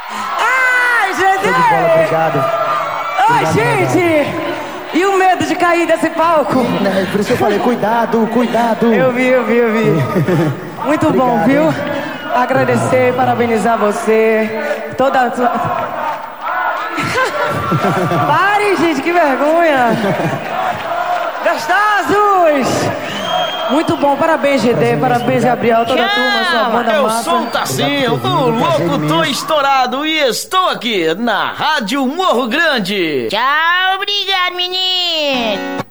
Ai, Show de bola, GD! obrigado. Ai, gente! E o medo de cair desse palco? Né, por isso que eu falei, cuidado, cuidado. Eu vi. Muito bom, Obrigado, viu? hein? Agradecer, parabenizar você. Toda a sua... Pare, gente, que vergonha! Gostosos! Muito bom, parabéns, GD, parabéns, Gabriel, toda a turma, sua banda Eu massa. sou o Tassinho, o locutor estourado e estou aqui na Rádio Morro Grande. Tchau, obrigado, menino.